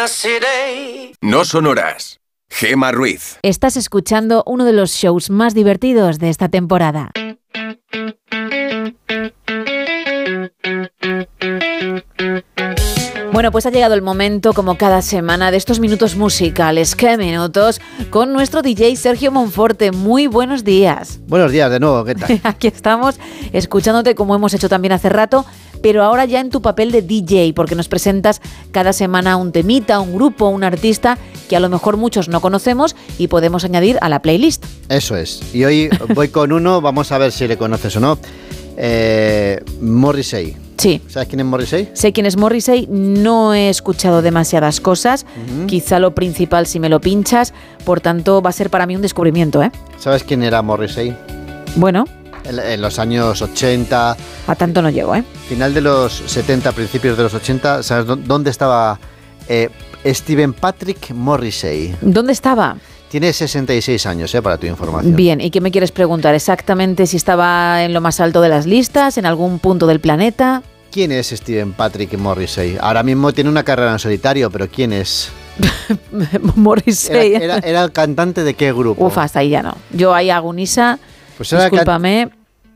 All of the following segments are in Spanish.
No sonoras. Gemma Ruiz. Estás escuchando uno de los shows más divertidos de esta temporada. Bueno, pues ha llegado el momento, como cada semana, de estos minutos musicales. ¡Qué minutos! Con nuestro DJ Sergio Monforte. Muy buenos días. Buenos días de nuevo, ¿qué tal? Aquí estamos, escuchándote como hemos hecho también hace rato, pero ahora ya en tu papel de DJ, porque nos presentas cada semana un temita, un grupo, un artista que a lo mejor muchos no conocemos y podemos añadir a la playlist. Eso es. Y hoy voy con uno, vamos a ver si le conoces o no. Morrissey. Sí. ¿Sabes quién es Morrissey? Sé quién es Morrissey, no he escuchado demasiadas cosas, quizá lo principal si me lo pinchas, por tanto va a ser para mí un descubrimiento, ¿eh? ¿Sabes quién era Morrissey? Bueno. En los años 80... A tanto no llego, ¿eh? Final de los 70, principios de los 80, ¿sabes dónde estaba Stephen Patrick Morrissey? ¿Dónde estaba? Tiene 66 años, para tu información. Bien, ¿y qué me quieres preguntar? ¿Exactamente si estaba en lo más alto de las listas, en algún punto del planeta? ¿Quién es Stephen Patrick Morrissey? Ahora mismo tiene una carrera en solitario, pero ¿quién es? Morrissey. ¿Era el cantante de qué grupo? Uf, hasta ahí ya no. Yo ahí hago Nisa, pues discúlpame.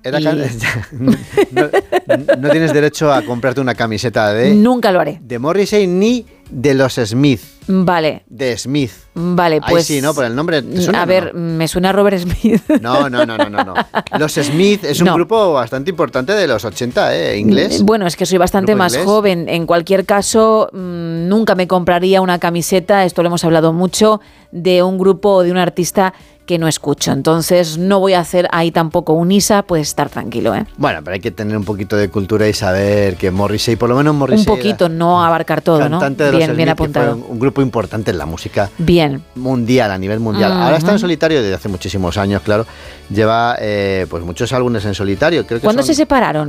No tienes derecho a comprarte una camiseta de... Nunca lo haré. De Morrissey ni de los Smith. Vale. De Smith. Vale, pues... Ahí sí, ¿no? Por el nombre... ¿te suena, a ver, no? Me suena Robert Smith. No. Los Smith es un grupo bastante importante de los 80, inglés. Bueno, es que soy bastante más joven. En cualquier caso, nunca me compraría una camiseta, esto lo hemos hablado mucho, de un grupo o de un artista que no escucho. Entonces no voy a hacer ahí tampoco un ISA, puedes estar tranquilo, ¿eh? Bueno, pero hay que tener un poquito de cultura y saber que Morrissey, por lo menos Morrissey... Un poquito, no abarcar todo, ¿no? Bien apuntado. Fue un grupo importante en la música mundial, a nivel mundial. Ahora está en solitario desde hace muchísimos años, claro. Lleva pues muchos álbumes en solitario. Creo que ¿Cuándo se separaron?